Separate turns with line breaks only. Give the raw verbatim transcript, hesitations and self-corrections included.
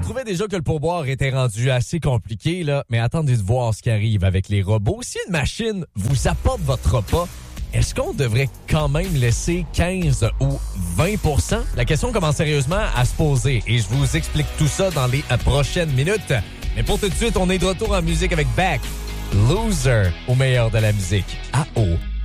trouvais déjà que le pourboire était rendu assez compliqué, là, mais attendez de voir ce qui arrive avec les robots. Si une machine vous apporte votre repas, est-ce qu'on devrait quand même laisser quinze ou vingt pour cent? La question commence sérieusement à se poser et je vous explique tout ça dans les prochaines minutes. Mais pour tout de suite, on est de retour en musique avec Beck, Loser, au meilleur de la musique. A O